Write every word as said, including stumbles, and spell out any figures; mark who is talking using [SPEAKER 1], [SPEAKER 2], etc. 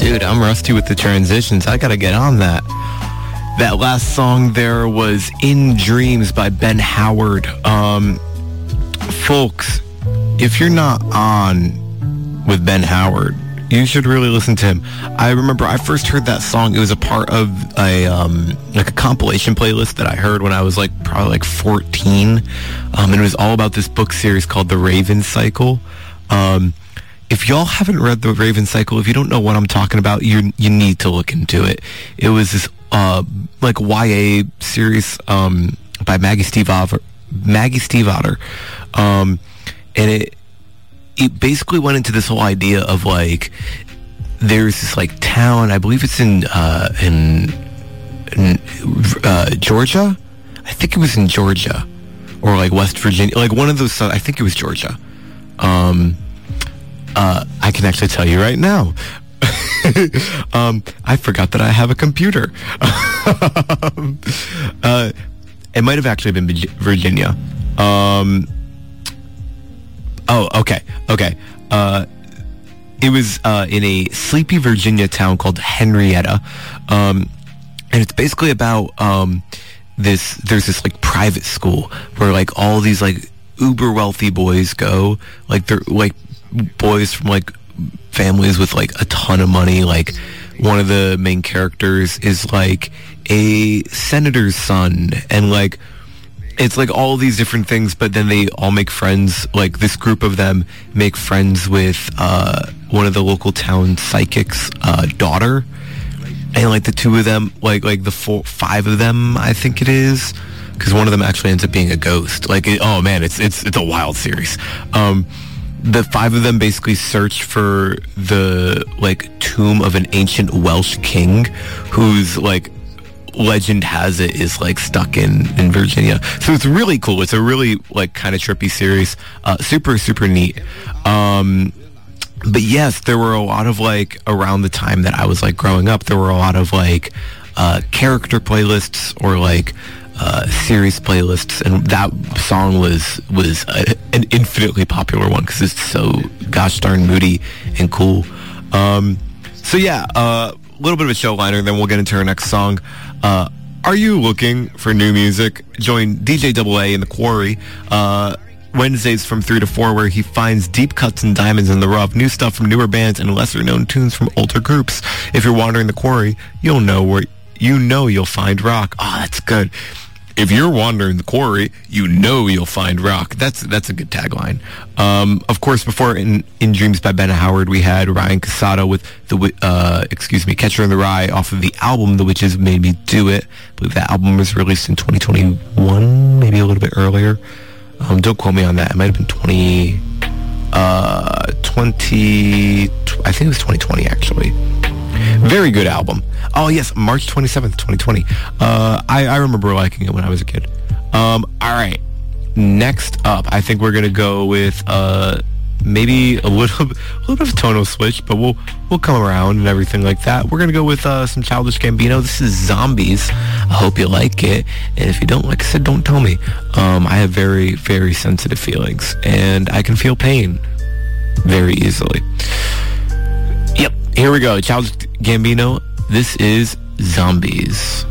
[SPEAKER 1] Dude, I'm rusty with the transitions. I gotta get on that. That last song there was In Dreams by Ben Howard. Um, folks, if you're not on with Ben Howard, you should really listen to him. I remember I first heard that song. It was a part of a um, like a compilation playlist that I heard when I was like probably like fourteen. Um, and it was all about this book series called The Raven Cycle. Um, if y'all haven't read The Raven Cycle, if you don't know what I'm talking about, you you need to look into it. It was this uh, like Y A series um, by Maggie Stiefvater. Maggie Stiefvater. Um, and it it basically went into this whole idea of like there's this like town, I believe it's in uh in, in uh Georgia. I think it was in Georgia or like West Virginia, like one of those. I think it was Georgia. um uh I can actually tell you right now. um I forgot that I have a computer. uh it might have actually been Virginia. um Oh, okay, okay. Uh, it was uh, in a sleepy Virginia town called Henrietta, um, and it's basically about um, this. There's this like private school where like all these like uber wealthy boys go. Like they're like boys from like families with like a ton of money. Like one of the main characters is like a senator's son, and like. It's like all these different things, but then they all make friends. Like this group of them make friends with uh, one of the local town psychics' uh, daughter, and like the two of them, like like the four, five of them, I think it is, because one of them actually ends up being a ghost. Like, it, oh man, it's it's it's a wild series. Um, the five of them basically search for the like tomb of an ancient Welsh king, who's like. Legend has it is like stuck in in Virginia, so it's really cool. It's a really like kind of trippy series, uh super super neat. Um but yes, there were a lot of like around the time that I was like growing up, there were a lot of like uh character playlists or like uh series playlists, and that song was was a, an infinitely popular one because it's so gosh darn moody and cool. Um so yeah, a uh, little bit of a show liner, then we'll get into our next song. Uh, are you looking for new music? Join D J Double A in the Quarry uh, Wednesdays from three to four, where he finds deep cuts and diamonds in the rough, new stuff from newer bands and lesser known tunes from older groups. If you're wandering the Quarry, you'll know where you know you'll find rock. Oh, that's good. If you're wandering the Quarry, you know you'll find rock. That's that's a good tagline. Um, of course, before in, in Dreams by Ben Howard, we had Ryan Casado with the uh, excuse me, Catcher in the Rye off of the album The Witches Made Me Do It. I believe that album was released in twenty twenty-one, maybe a little bit earlier. Um, don't quote me on that. It might have been twenty, uh, twenty. I think it was twenty twenty actually. Very good album. Oh yes, March twenty-seventh, twenty twenty. Uh, I, I remember liking it when I was a kid. Um, all right. Next up, I think we're gonna go with uh, maybe a little, a little bit of a tonal switch, but we'll we'll come around and everything like that. We're gonna go with uh, some Childish Gambino. This is Zombies. I hope you like it, and if you don't, like I said, don't tell me. Um, I have very very sensitive feelings, and I can feel pain very easily. Yep. Here we go. Childish Gambino. This is Zombies.